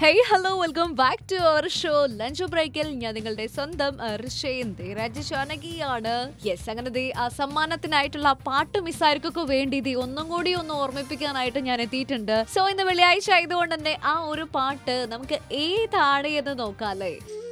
Hey hello welcome back to our show lunch ബ്രേക്കിൽ ഞാൻ നിങ്ങളുടെ സ്വന്തം രാജശാനകിയാണ്. യെസ്, അങ്ങനെ ആ സമ്മാനത്തിനായിട്ടുള്ള പാട്ട് മിസ്സായിരിക്കൊക്കെ വേണ്ടി ഒന്നും കൂടി ഒന്ന് ഓർമ്മിപ്പിക്കാനായിട്ട് ഞാൻ എത്തിയിട്ടുണ്ട്. സോ ഇന്ന് വെള്ളിയാഴ്ച ആയതുകൊണ്ട് തന്നെ ആ ഒരു പാട്ട് നമുക്ക് ഏതാണ് എന്ന് നോക്കാല്ലേ.